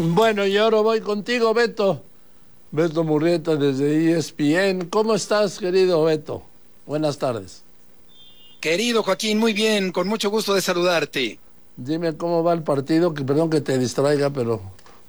Bueno, y ahora voy contigo, Beto. Beto Murrieta desde ESPN. ¿Cómo estás, querido Beto? Buenas tardes. Querido Joaquín, muy bien, con mucho gusto de saludarte. Dime cómo va el partido, que perdón que te distraiga, pero...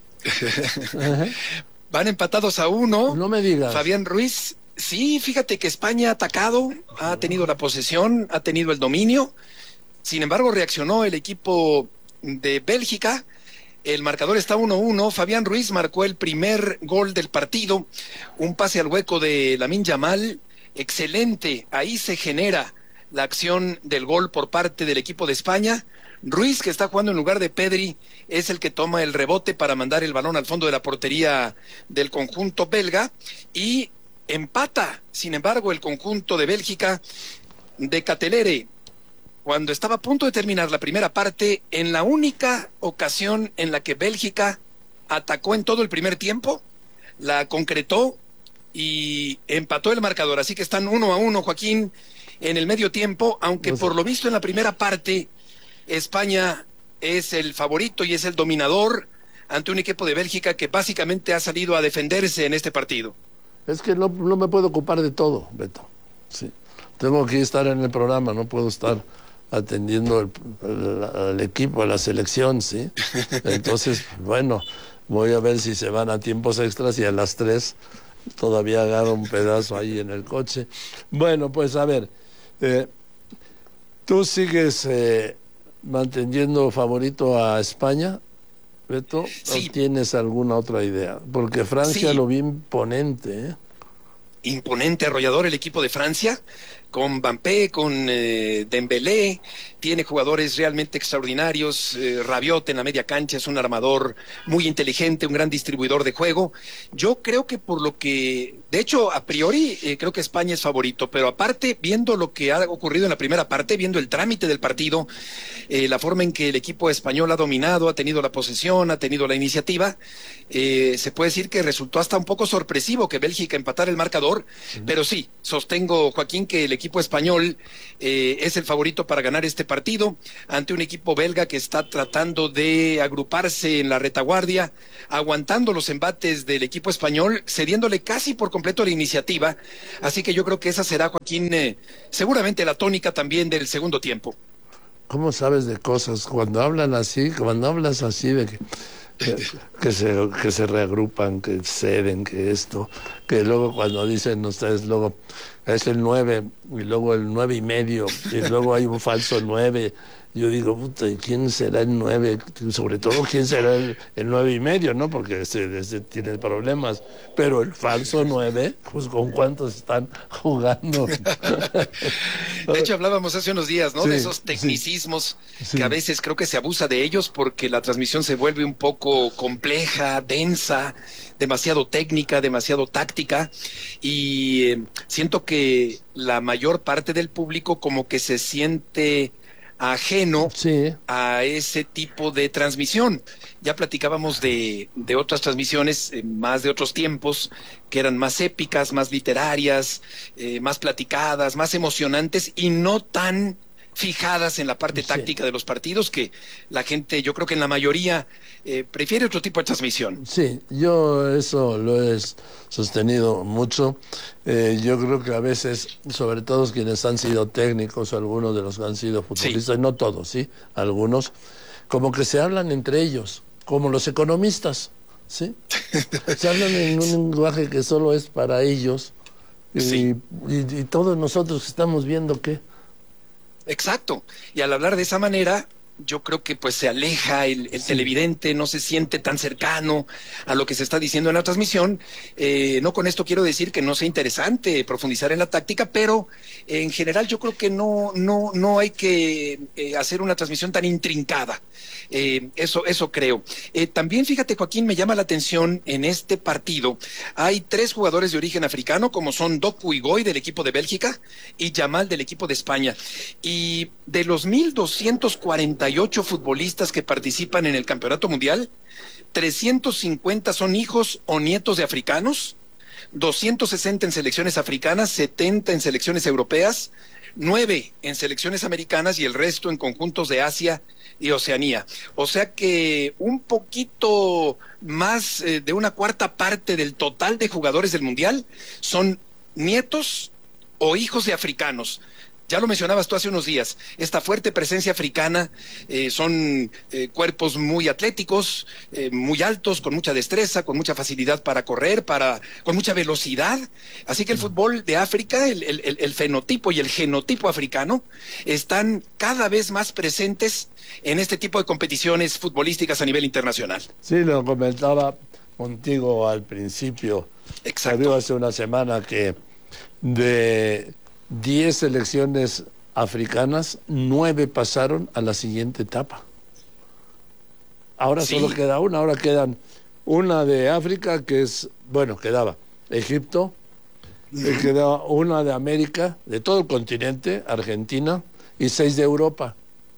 Van empatados a 1. No me digas. Fabián Ruiz, sí, fíjate que España ha atacado, ha tenido la posesión, ha tenido el dominio. Sin embargo, reaccionó el equipo de Bélgica. El marcador está 1-1. Fabián Ruiz marcó el primer gol del partido. Un pase al hueco de Lamine Yamal. Excelente. Ahí se genera la acción del gol por parte del equipo de España. Ruiz, que está jugando en lugar de Pedri, es el que toma el rebote para mandar el balón al fondo de la portería del conjunto belga. Y empata, sin embargo, el conjunto de Bélgica de Catelere, cuando estaba a punto de terminar la primera parte, en la única ocasión en la que Bélgica atacó en todo el primer tiempo, la concretó y empató el marcador. Así que están 1-1, Joaquín, en el medio tiempo, aunque por lo visto en la primera parte España es el favorito y es el dominador ante un equipo de Bélgica que básicamente ha salido a defenderse en este partido. Es que no me puedo ocupar de todo, Beto. Sí. Tengo que estar en el programa, no puedo estar atendiendo al equipo, a la selección, ¿sí? Entonces, bueno, voy a ver si se van a tiempos extras y a las 3 todavía agarro un pedazo ahí en el coche. Bueno, pues a ver, ¿tú sigues manteniendo favorito a España, Beto? Sí. ¿O tienes alguna otra idea? Porque Francia Sí. lo vi imponente, ¿eh? Imponente, arrollador el equipo de Francia, con Mbappé, con Dembélé, tiene jugadores realmente extraordinarios. Rabiot en la media cancha es un armador muy inteligente, un gran distribuidor de juego. Yo creo que por lo que, de hecho, a priori, creo que España es favorito, pero aparte, viendo lo que ha ocurrido en la primera parte, viendo el trámite del partido, la forma en que el equipo español ha dominado, ha tenido la posesión, ha tenido la iniciativa, se puede decir que resultó hasta un poco sorpresivo que Bélgica empatara el marcador, pero sí, sostengo, Joaquín, que el equipo español es el favorito para ganar este partido ante un equipo belga que está tratando de agruparse en la retaguardia, aguantando los embates del equipo español, cediéndole casi por completo la iniciativa. Así que yo creo que esa será, Joaquín, seguramente la tónica también del segundo tiempo. ¿Cómo sabes de cosas? Cuando hablan así, cuando hablas así de que se reagrupan, que ceden, que esto, que luego cuando dicen ustedes, luego es el 9 y luego el 9.5 y luego hay un falso 9. Yo digo, puta, ¿y quién será el 9? Sobre todo, ¿quién será el 9.5? ¿No? Porque ese tiene problemas. Pero el falso 9, pues ¿con cuántos están jugando? De hecho, hablábamos hace unos días, ¿no? Sí, de esos tecnicismos sí. que a veces creo que se abusa de ellos porque la transmisión se vuelve un poco compleja, densa, demasiado técnica, demasiado táctica, y siento que la mayor parte del público como que se siente ajeno Sí. a ese tipo de transmisión. Ya platicábamos de otras transmisiones, más de otros tiempos, que eran más épicas, más literarias, más platicadas, más emocionantes y no tan fijadas en la parte táctica de los partidos, que la gente, yo creo que en la mayoría, prefiere otro tipo de transmisión. Sí, yo eso lo he sostenido mucho. Yo creo que a veces, sobre todo quienes han sido técnicos, algunos de los que han sido futbolistas, no todos, sí, algunos, como que se hablan entre ellos, como los economistas, ¿sí? Se hablan en un lenguaje que solo es para ellos y todos nosotros estamos viendo que... Exacto. Y al hablar de esa manera, yo creo que pues se aleja el televidente, no se siente tan cercano a lo que se está diciendo en la transmisión. No con esto quiero decir que no sea interesante profundizar en la táctica, pero en general yo creo que no hay que hacer una transmisión tan intrincada. Eso creo. También fíjate, Joaquín, me llama la atención en este partido. Hay 3 jugadores de origen africano, como son Doku Igoy del equipo de Bélgica y Yamal del equipo de España. Y de los 1,248 futbolistas que participan en el Campeonato Mundial, 350 son hijos o nietos de africanos, 260 en selecciones africanas, 70 en selecciones europeas, 9 en selecciones americanas y el resto en conjuntos de Asia y Oceanía. O sea que un poquito más de una cuarta parte del total de jugadores del Mundial son nietos o hijos de africanos. Ya lo mencionabas tú hace unos días, esta fuerte presencia africana, son cuerpos muy atléticos, muy altos, con mucha destreza, con mucha facilidad para correr, con mucha velocidad. Así que el fútbol de África, el fenotipo y el genotipo africano, están cada vez más presentes en este tipo de competiciones futbolísticas a nivel internacional. Sí, lo comentaba contigo al principio. Exacto. Salió hace una semana que de 10 selecciones africanas, 9 pasaron a la siguiente etapa. Ahora sí. Solo queda una, ahora quedan una de África, que es, bueno, quedaba Egipto, quedaba una de América, de todo el continente, Argentina, y 6 de Europa.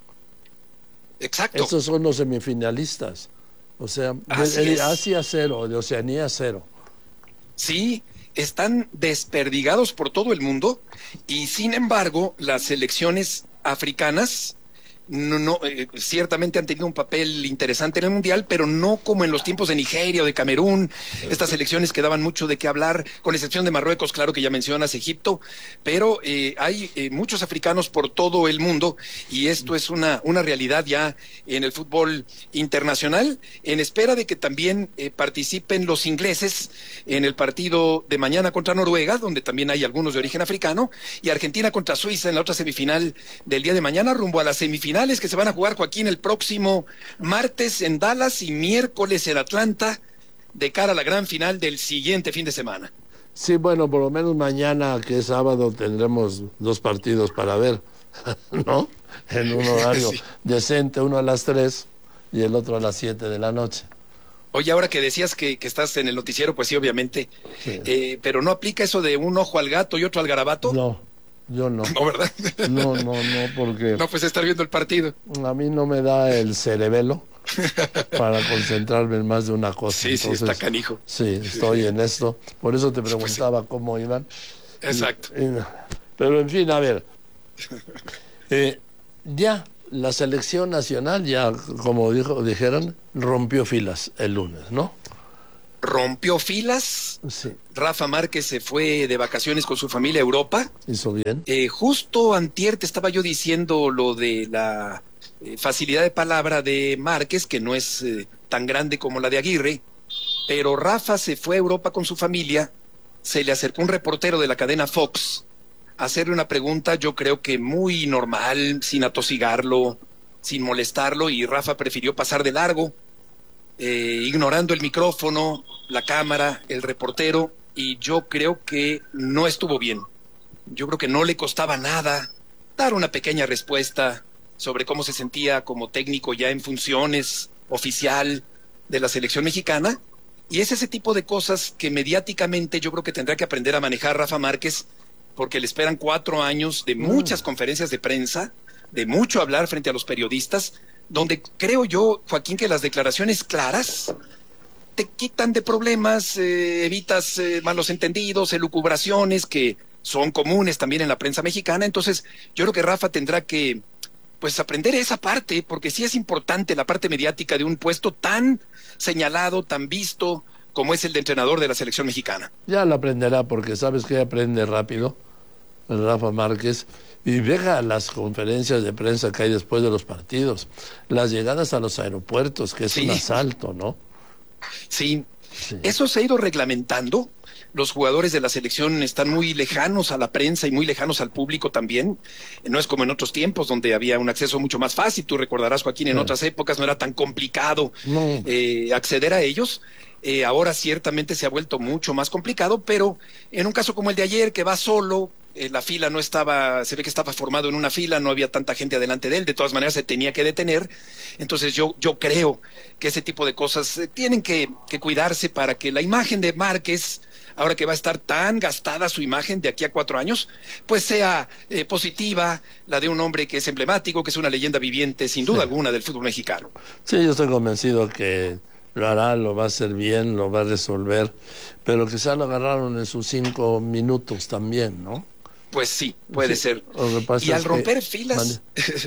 Exacto. Estos son los semifinalistas. O sea, de Asia 0, de Oceanía 0. Sí, están desperdigados por todo el mundo y sin embargo las selecciones africanas ciertamente han tenido un papel interesante en el Mundial, pero no como en los tiempos de Nigeria o de Camerún, estas selecciones que daban mucho de qué hablar, con excepción de Marruecos, claro que ya mencionas Egipto, pero hay muchos africanos por todo el mundo y esto es una realidad ya en el fútbol internacional, en espera de que también participen los ingleses en el partido de mañana contra Noruega, donde también hay algunos de origen africano, y Argentina contra Suiza en la otra semifinal del día de mañana, rumbo a la semifinal que se van a jugar, Joaquín, el próximo martes en Dallas y miércoles en Atlanta, de cara a la gran final del siguiente fin de semana. Sí, bueno, por lo menos mañana, que es sábado, tendremos 2 partidos para ver, ¿no? En un horario sí. Decente, uno a las 3 y el otro a las 7 de la noche. Oye, ahora que decías que estás en el noticiero, pues sí, obviamente, sí. Pero ¿no aplica eso de un ojo al gato y otro al garabato? No. Yo no. No, ¿verdad? No, porque... No, pues estar viendo el partido. A mí no me da el cerebelo para concentrarme en más de una cosa. Sí, entonces, sí, está canijo. Sí, estoy en esto. Por eso te preguntaba pues sí. Cómo iban. Exacto. Pero en fin, a ver. Ya la selección nacional, ya como dijeron, rompió filas el lunes, ¿no? Rompió filas. Sí. Rafa Márquez se fue de vacaciones con su familia a Europa. Hizo bien. Justo antier te estaba yo diciendo lo de la facilidad de palabra de Márquez, que no es tan grande como la de Aguirre, pero Rafa se fue a Europa con su familia, se le acercó un reportero de la cadena Fox a hacerle una pregunta, yo creo que muy normal, sin atosigarlo, sin molestarlo, y Rafa prefirió pasar de largo, ignorando el micrófono, la cámara, el reportero, y yo creo que no estuvo bien. Yo creo que no le costaba nada dar una pequeña respuesta sobre cómo se sentía como técnico ya en funciones oficial de la selección mexicana, y es ese tipo de cosas que mediáticamente yo creo que tendrá que aprender a manejar Rafa Márquez, porque le esperan 4 años de muchas conferencias de prensa, de mucho hablar frente a los periodistas, donde creo yo, Joaquín, que las declaraciones claras te quitan de problemas, evitas malos entendidos, elucubraciones que son comunes también en la prensa mexicana. Entonces yo creo que Rafa tendrá que pues aprender esa parte, porque sí es importante la parte mediática de un puesto tan señalado, tan visto como es el de entrenador de la selección mexicana. Ya lo aprenderá, porque sabes que aprende rápido el Rafa Márquez. Y deja las conferencias de prensa que hay después de los partidos, las llegadas a los aeropuertos, que es un asalto, ¿no? Sí, eso se ha ido reglamentando. Los jugadores de la selección están muy lejanos a la prensa y muy lejanos al público también. No es como en otros tiempos donde había un acceso mucho más fácil. Tú recordarás, Joaquín, en otras épocas no era tan complicado acceder a ellos. Ahora ciertamente se ha vuelto mucho más complicado, pero en un caso como el de ayer, que va solo, la fila no estaba, se ve que estaba formado en una fila, no había tanta gente adelante de él, de todas maneras se tenía que detener. Entonces yo creo que ese tipo de cosas tienen que cuidarse para que la imagen de Márquez, ahora que va a estar tan gastada su imagen de aquí a 4 años, pues sea positiva, la de un hombre que es emblemático, que es una leyenda viviente, sin duda alguna, del fútbol mexicano. Sí, yo estoy convencido que lo hará, lo va a hacer bien, lo va a resolver, pero quizá lo agarraron en sus 5 minutos también, ¿no? Pues sí, puede ser. Y al romper filas,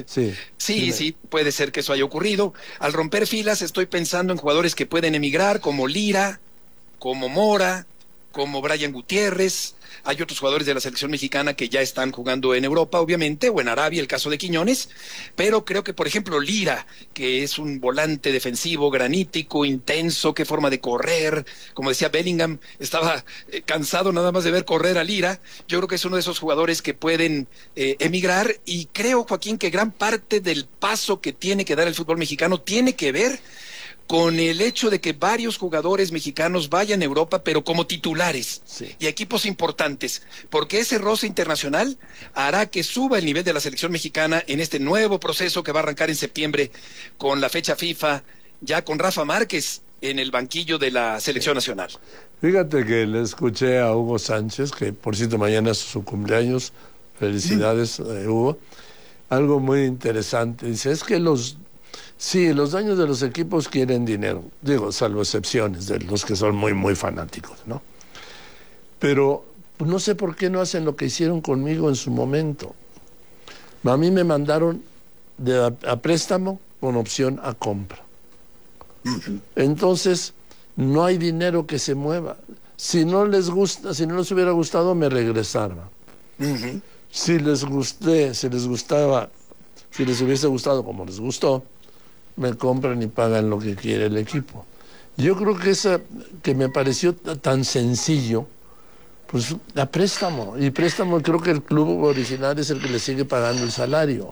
sí, puede ser que eso haya ocurrido. Al romper filas estoy pensando en jugadores que pueden emigrar, como Lira, como Mora, como Brian Gutiérrez. Hay otros jugadores de la selección mexicana que ya están jugando en Europa, obviamente, o en Arabia, el caso de Quiñones, pero creo que, por ejemplo, Lira, que es un volante defensivo granítico, intenso, qué forma de correr, como decía Bellingham, estaba cansado nada más de ver correr a Lira. Yo creo que es uno de esos jugadores que pueden emigrar, y creo, Joaquín, que gran parte del paso que tiene que dar el fútbol mexicano tiene que ver con el hecho de que varios jugadores mexicanos vayan a Europa, pero como titulares, y a equipos importantes, porque ese roce internacional hará que suba el nivel de la selección mexicana en este nuevo proceso que va a arrancar en septiembre con la fecha FIFA, ya con Rafa Márquez en el banquillo de la selección nacional. Fíjate que le escuché a Hugo Sánchez, que por cierto mañana es su cumpleaños, felicidades Hugo, algo muy interesante. Dice, es que los dueños de los equipos quieren dinero, digo, salvo excepciones de los que son muy, muy fanáticos, ¿no? Pero no sé por qué no hacen lo que hicieron conmigo en su momento. A mí me mandaron a préstamo con opción a compra. Entonces, no hay dinero que se mueva. Si no les gusta, si no les hubiera gustado, me regresaba. Si les gustaba, si les hubiese gustado como les gustó, me compran y pagan lo que quiere el equipo. Yo creo que que me pareció tan sencillo, pues a préstamo. Y préstamo, creo que el club original es el que le sigue pagando el salario.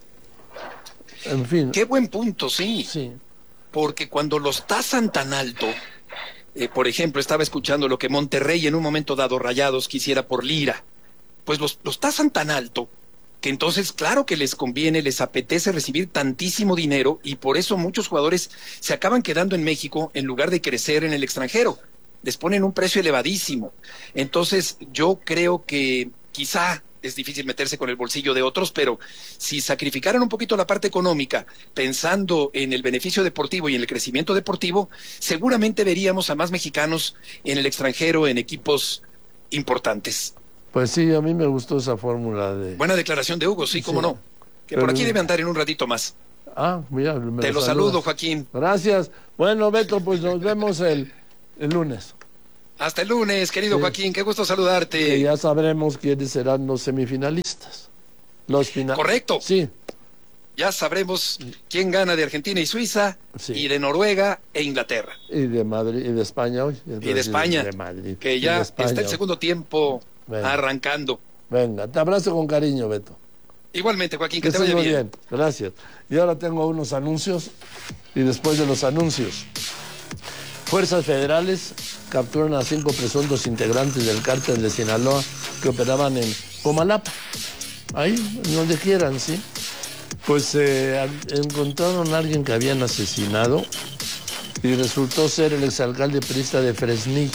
En fin. Qué buen punto, sí. Porque cuando los tasan tan alto, por ejemplo, estaba escuchando lo que Monterrey en un momento dado, Rayados, quisiera por Lira, pues los tasan tan alto, que entonces claro que les conviene, les apetece recibir tantísimo dinero, y por eso muchos jugadores se acaban quedando en México en lugar de crecer en el extranjero. Les ponen un precio elevadísimo. Entonces yo creo que quizá es difícil meterse con el bolsillo de otros, pero si sacrificaran un poquito la parte económica pensando en el beneficio deportivo y en el crecimiento deportivo, seguramente veríamos a más mexicanos en el extranjero en equipos importantes. Pues sí, a mí me gustó esa fórmula de... Buena declaración de Hugo, sí, cómo no. Que por aquí debe andar en un ratito más. Mira, te lo saludo, Joaquín. Gracias. Bueno, Beto, pues nos vemos el lunes. Hasta el lunes, querido Joaquín, qué gusto saludarte. Que ya sabremos quiénes serán los semifinalistas. Correcto. Sí. Ya sabremos quién gana de Argentina y Suiza, y de Noruega e Inglaterra. Y de Madrid, y de España hoy. Y de España, de Madrid, que ya está el segundo tiempo arrancando. Venga, te abrazo con cariño, Beto. Igualmente, Joaquín, que te vaya bien. Gracias. Y ahora tengo unos anuncios, y después de los anuncios, fuerzas federales capturan a 5 presuntos integrantes del cártel de Sinaloa que operaban en Comalapa. Ahí, donde quieran, ¿sí? Pues encontraron a alguien que habían asesinado y resultó ser el exalcalde priista de Fresnillo.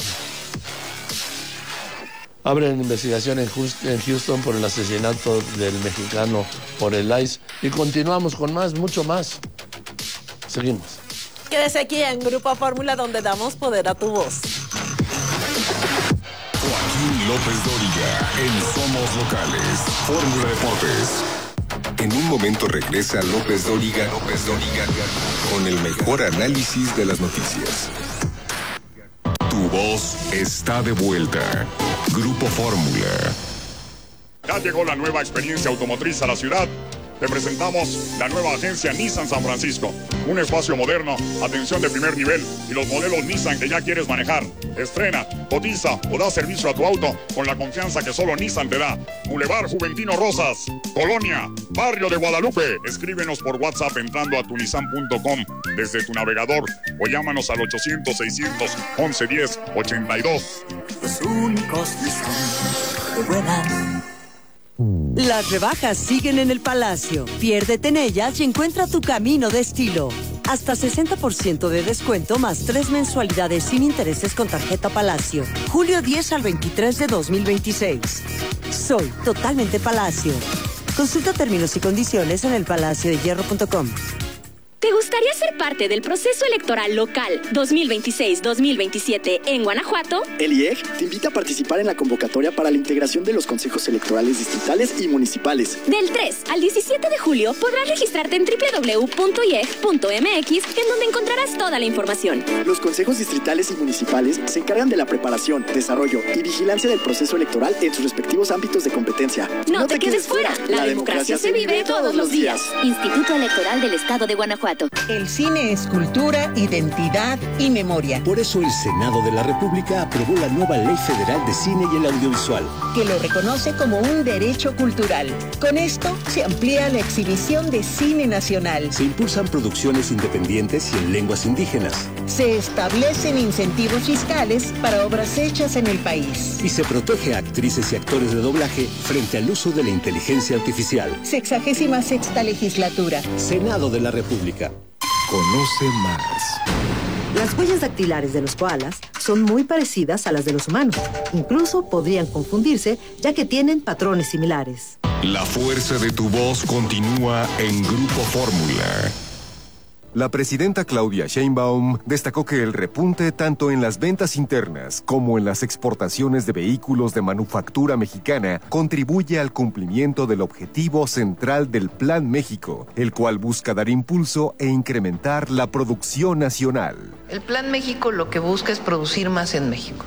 Abren investigación en Houston por el asesinato del mexicano por el ICE. Y continuamos con más, mucho más. Seguimos. Quédese aquí en Grupo Fórmula, donde damos poder a tu voz. Joaquín López Dóriga en Somos Locales. Fórmula Deportes. En un momento regresa López Dóriga con el mejor análisis de las noticias. Tu voz está de vuelta. Grupo Fórmula. Ya llegó la nueva experiencia automotriz a la ciudad. Te presentamos la nueva agencia Nissan San Francisco. Un espacio moderno, atención de primer nivel y los modelos Nissan que ya quieres manejar. Estrena, cotiza o da servicio a tu auto con la confianza que solo Nissan te da. Boulevard Juventino Rosas, Colonia, Barrio de Guadalupe. Escríbenos por WhatsApp entrando a tunissan.com desde tu navegador o llámanos al 800-600-1110-82. Los únicos Nissan que vuelan. Las rebajas siguen en el Palacio. Piérdete en ellas y encuentra tu camino de estilo. Hasta 60% de descuento más 3 mensualidades sin intereses con tarjeta Palacio. Julio 10 al 23 de 2026. Soy totalmente Palacio. Consulta términos y condiciones en elpalaciodehierro.com. ¿Te ¿Te gustaría ser parte del proceso electoral local 2026-2027 en Guanajuato? El IEG te invita a participar en la convocatoria para la integración de los consejos electorales distritales y municipales. Del 3 al 17 de julio podrás registrarte en www.ieg.mx, en donde encontrarás toda la información. Los consejos distritales y municipales se encargan de la preparación, desarrollo y vigilancia del proceso electoral en sus respectivos ámbitos de competencia. No te quedes fuera. La democracia se vive todos los días. Instituto Electoral del Estado de Guanajuato. El cine es cultura, identidad y memoria. Por eso el Senado de la República aprobó la nueva Ley Federal de Cine y el Audiovisual, que lo reconoce como un derecho cultural. Con esto se amplía la exhibición de cine nacional. Se impulsan producciones independientes y en lenguas indígenas. Se establecen incentivos fiscales para obras hechas en el país. Y se protege a actrices y actores de doblaje frente al uso de la inteligencia artificial. 66ª legislatura. Senado de la República. Conoce más. Las huellas dactilares de los koalas son muy parecidas a las de los humanos. Incluso podrían confundirse, ya que tienen patrones similares. La fuerza de tu voz continúa en Grupo Fórmula. La presidenta Claudia Sheinbaum destacó que el repunte tanto en las ventas internas como en las exportaciones de vehículos de manufactura mexicana contribuye al cumplimiento del objetivo central del Plan México, el cual busca dar impulso e incrementar la producción nacional. El Plan México lo que busca es producir más en México.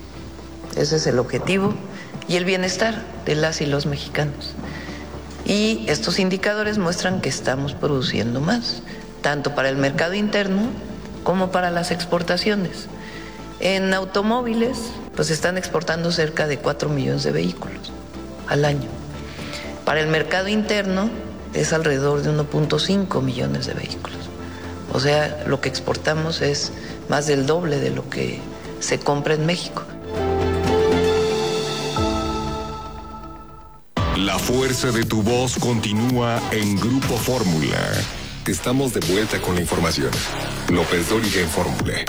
Ese es el objetivo y el bienestar de las y los mexicanos. Y estos indicadores muestran que estamos produciendo más, tanto para el mercado interno como para las exportaciones. En automóviles, pues están exportando cerca de 4 millones de vehículos al año. Para el mercado interno es alrededor de 1.5 millones de vehículos. O sea, lo que exportamos es más del doble de lo que se compra en México. La fuerza de tu voz continúa en Grupo Fórmula. Estamos de vuelta con la información. López Dóriga en Fórmula.